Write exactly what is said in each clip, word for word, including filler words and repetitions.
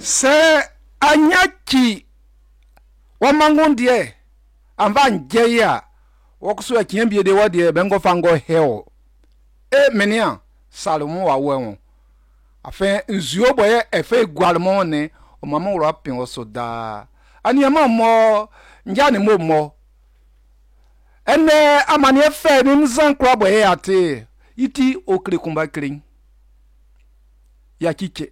se anyaki wamangonde amba njeya wokuso akiambie de wode bengo fango hell e menia salomo wa wo afen nzuo boye efe gualmo ne o mama wo apin wo so da ani ama mo njane mo mo ene amani efe ni nzan kro boye ate iti okre kumba krin ya kike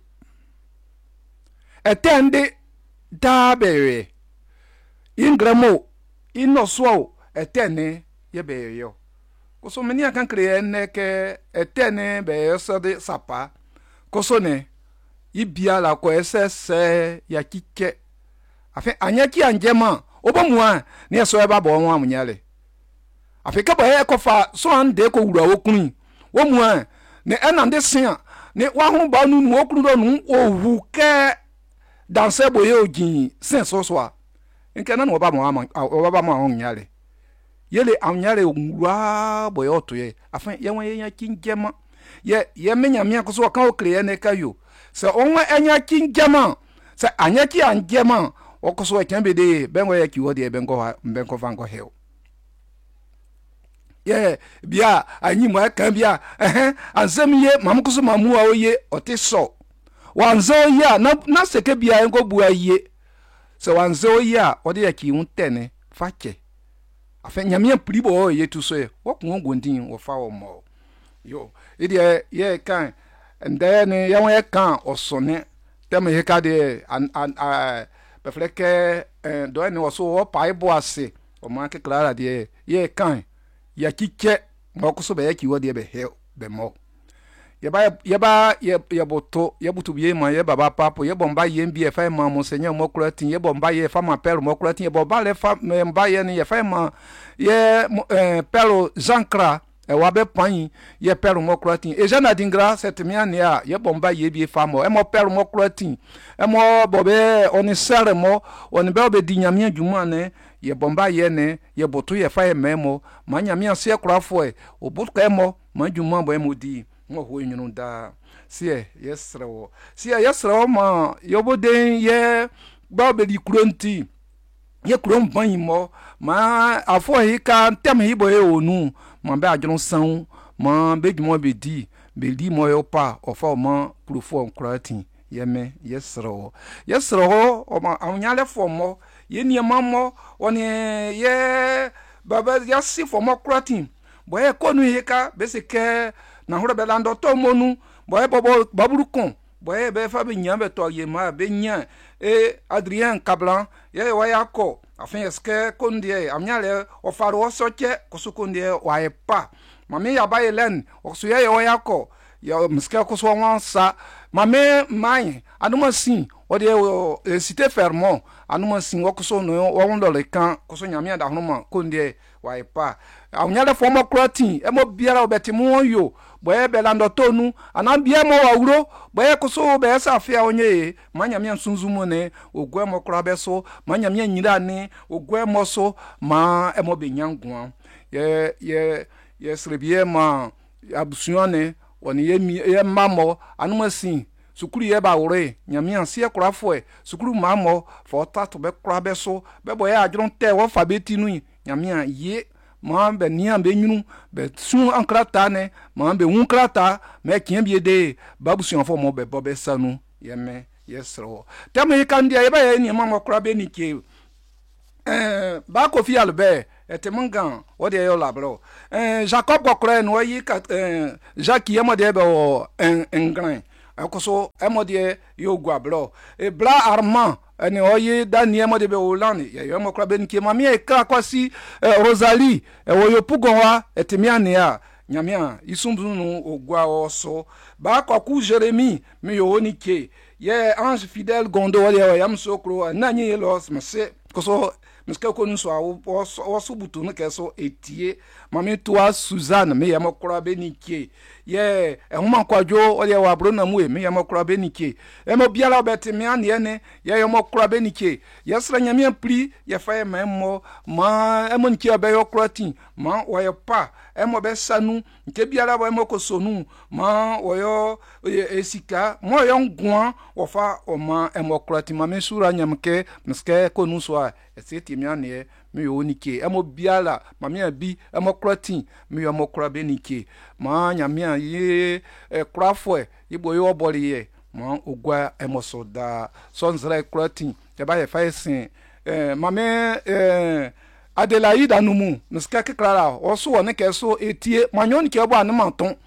etende dabere ingramo inoswo etene yebe yo koso meni akan kreye ne ke etene be so de sapa koso ne ibia la ko esese ya kike afi anyaki anjema obomua ne so eba bo won amunyale afi ka ba e ko fa so ande ko wura okun wo mua ne enande sia ne wa hu ba nu nu okun do nu owu ke danse boye ogin sen so so a nke na no ba mo ama o ba mo ahun nyale yele awnyale ngwa boye otoye afan ye won ye kinjema ye ye menya mia ko so kan o kreye ne kayo se onwa enya kinjema se anyaki anjema o ko so kan be de bengo ye kiwo de bengo bengo vango hell ye bia anyi mo kan bia eh ansem ye mam ko so mamu a oye otiso wanzo ya na na seke bia engo bua ye se wanzo ya ode ya ki untene fache afa nyamia pribo ye tu so ye wokun gondin wo fa wo mo yo ide ye kan ende ne ya won kan osone tem he ka de an an befleke do ne wo so wo pai bo ase o ma ke klara de ye kan ya kike mo ko so be ya ki wo de be he be mo yeba yeba yeboto yebutu biye ma ye baba papo ye bomba ye mbi e fa ma mo senya mo kuratin ye bomba ye fa ma père mo kuratin ye bomba le fa mba ye ni ye fa ma ye père Jankra e wa be pan ye père mo kuratin e jana dingra cette miane ya ye bomba ye bi fa mo e mo père mo kuratin e mo bobe oni sere mo oni be obe dinyamia djuma ne ye bomba ye ne ye botu ye fa ye memo ma nyamia se kurafo e obutu ka mo ma djuma bo e modi mo ho nyunu da sie yesrewo sie yesrewo ma yoboden ye ba be di kronti ye kron ban mo ma afo hika tem hibo e onu ma be ajun san ma be djumo be di be di mo yo pa ofo ma profo onkratin ye me yesrewo yesrewo o ma anyale fo mo ye niema mo oni ye baba yasi fo mo kratin bo e konu hika be se ke na hore be lando to monu boy bobo baburukon boy be fa be nya be to ye ma be nya e Adrien Cablan ye wa yako afin eske kondie amnyale o faro soche ko su kondie wa e pa mami ya ba yelen o su ye wa yako ya mske ko so wansa mami mai anuma sin o de cité fermont anuma sin wo ko so no wo ndo le kan ko so nyame da honoma kondie wa e pa amnyale fo mo kratin e mo biara obetimu yo boye belando tonu anambia mo wawuro boye kuso be safia onye manyamia sunzumo ne ogwe mo krabe so manyamia nyira ne ogwe mo so ma e mo be nyangwa ye ye ye srebie ma abusuane woni ye ye mamo anumasin sukuru ye ba wore nyamia sie krafo e sukuru mamo fo tato be krabe so be boye ajron te wo fabeti nu nyamia ye ma be niam be nyunu be sun ankrata ne ma be wunkrata me kien bie de babu sun fo mo be bobe sanu ye me yesro teme kandia ye ba ye ni ma mo kra be ni ke eh ba ko fi albe etemangan o de yo labro eh Jacob kokre no yi ka eh Jacques ye mo de be o en engran akoso e mo de yo guablo e bla Armand ene oye daniel mo de be Hollande ye yo mo kra be nki mami e ka kwasi Rosalie e wo yo pugonwa etemiane ya nyamia isumbunu ogwa oso ba kwaku Jérémie mi yo onike ye Ange Fidèle Gondo wale ya msokro nanyi los mse koso nska ko nso a wo so butu no keso etie mame to a Suzanne me ya mokora benike ye ehoma kwadwo o ye wa bro na mu e me ya mokora benike e mo biala obeti me ane ene ye ya mokora benike ye sra nyame apri ye fa ye memmo ma e mo nki abe yo kratin ma wo ye pa e mo be sanu nke biala bo e mo kosonu ma wo yo esika mo yo ngwa wo fa o ma e mo kratin ma me sura nyamke nska ko nu so a eseti me ane me yo nike e mo biala ma me abi e mo kratin me yo mo kora benike ma nyame a ye e krafo e bo yo bori ye ma ogwa e mo so da so nzra kratin e ba ye fa esen eh ma me eh Adelaide anumu nska keklara oso woni keso etie manyon ke bo anumanton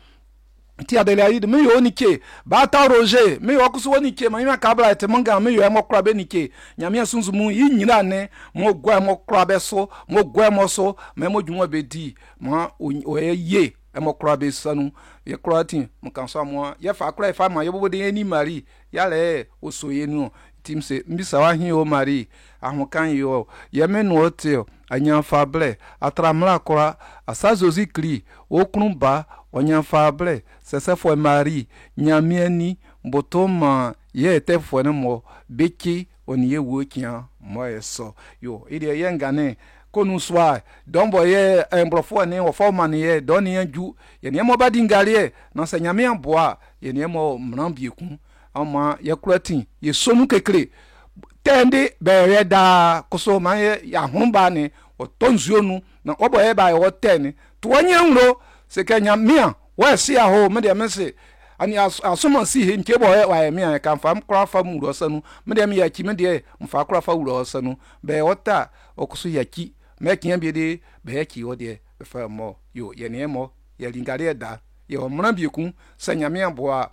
ti Adelaide me yo nike ba ta Roger me yo kuso woni ke ma kabla ete monga me yo e mo kora benike nyame asunzumu yi nyira ne mo gwa mo kora be so mo gwa mo so me mo dwuma be di ma o ye e mo kora be sanu ye kora tin mo kan so mo ye fa kora fa ma ye bobo de ni mari ya le osoye nu tim se mbisa wa hin o mari ahokan yo ye me no hotel anya fable atramla kora asazozi kri okunba onya fable sese fo mari nyamiani botoma ye te fo ne mo beki oni ye wokia mo eso yo ide ye ngane konu swa dombo ye embrofo ne wo fo man ye doni anju ye ne mo badingare na se nyame aboa ye ne mo mrambieku ama ye kuratin ye sonu kekre tende be da koso ma ye ya hunba ne otonzuonu na obo ye ba ye ten to onye nro se kenya mia wa si aho me de me se ani asoma si he nke bo ye wa ye mia kan fam kra fa mu ro sanu me de me ya ki me de mfa kra fa ro sanu be wota okoso ya ki me kian bi de be ya ki o de be fa mo yo ye ne mo ye lingare da ye o mra bieku se nyame aboa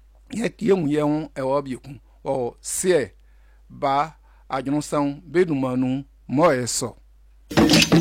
ye ye hu ye hu e o bieku o se ba adwonsan bedumanu mo eso